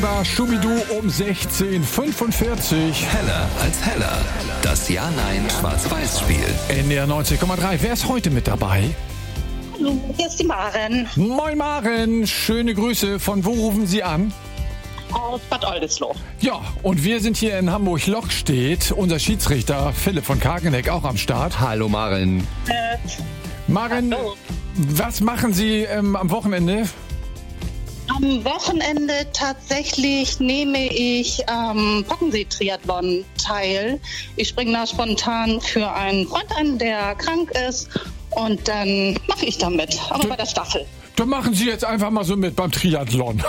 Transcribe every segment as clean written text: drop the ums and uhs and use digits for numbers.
Schubidu um 16:45. Heller als heller. Das Ja-Nein Schwarz-Weiß-Spiel. NDR 90,3. Wer ist heute mit dabei? Hallo, hier ist die Maren Moin Maren, schöne Grüße. Von wo rufen Sie an? aus Bad Oldesloe. Ja, und wir sind hier in Hamburg-Lockstedt. Unser Schiedsrichter Philipp von Kageneck auch am Start. Hallo Maren. Maren, Hallo. was machen Sie am Wochenende? Am Wochenende tatsächlich nehme ich am Bockensee-Triathlon teil. Ich springe da spontan für einen Freund an, der krank ist. Und dann mache ich da mit, aber bei der Staffel. Dann machen Sie jetzt einfach mal so mit beim Triathlon.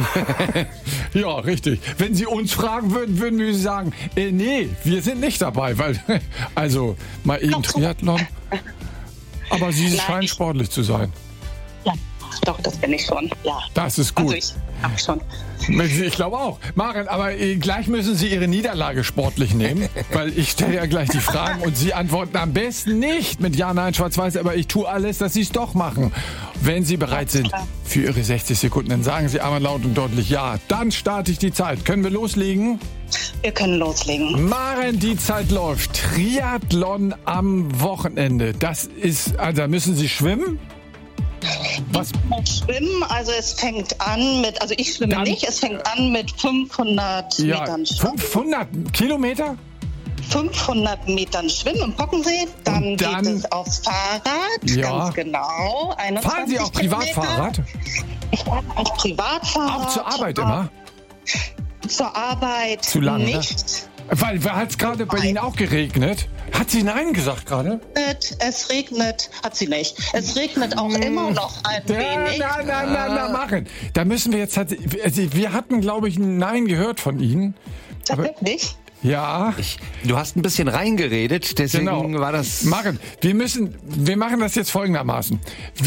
Ja, richtig. Wenn Sie uns fragen würden, würden wir sagen, nee, wir sind nicht dabei, weil, also mal eben Triathlon. Aber Sie scheinen sportlich zu sein. Ja, doch, das bin ich schon. Ja. Das ist gut. Also ich hab schon. Ich glaube auch. Maren, aber gleich müssen Sie Ihre Niederlage sportlich nehmen, weil ich stelle ja gleich die Fragen und Sie antworten am besten nicht mit Ja, Nein, Schwarz-Weiß, aber ich tue alles, dass Sie es doch machen. Wenn Sie bereit sind für Ihre 60 Sekunden, dann sagen Sie einmal laut und deutlich Ja. Dann starte ich die Zeit. Können wir loslegen? Wir können loslegen. Maren, die Zeit läuft. Triathlon am Wochenende. Das ist, also da müssen Sie schwimmen? Was? Schwimmen, also es fängt an mit, also ich schwimme Dann- nicht, es fängt an mit 500 Ja, Metern Schwimmen. 500 Kilometer? 500 Metern Schwimmen im Bockensee, dann Und dann- geht es aufs Fahrrad, Ja. ganz genau. 21 Fahren Sie auch Kilometer. Privatfahrrad? Ich fahre auch Privatfahrrad. Auch zur Arbeit immer? Zur Arbeit Zu lang, ne? nicht. Weil hat es gerade bei Ihnen auch geregnet? Hat sie Nein gesagt gerade? Es regnet, hat sie nicht. Es regnet auch immer noch ein wenig. Na, machen. Da müssen wir jetzt, also wir hatten, glaube ich, ein Nein gehört von Ihnen. Tatsächlich? Ja, Du hast ein bisschen reingeredet, deswegen genau. war das... Maren, wir machen das jetzt folgendermaßen.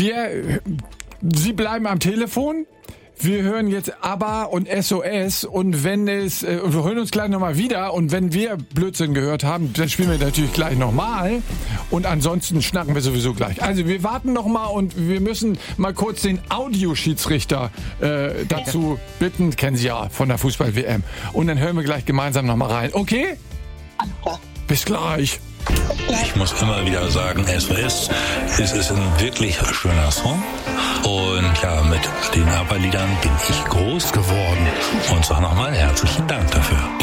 Sie bleiben am Telefon. Wir hören jetzt ABBA und SOS und wir hören uns gleich nochmal wieder und wenn wir Blödsinn gehört haben, dann spielen wir natürlich gleich nochmal und ansonsten schnacken wir sowieso gleich. Also wir warten nochmal und wir müssen mal kurz den Audioschiedsrichter dazu bitten, kennen Sie ja von der Fußball-WM und dann hören wir gleich gemeinsam nochmal rein. Okay? Ja. Bis gleich. Ich muss immer wieder sagen, SOS, es ist ein wirklich schöner Song. Und ja, mit den ABBA-Liedern bin ich groß geworden. Und sag nochmal herzlichen Dank dafür.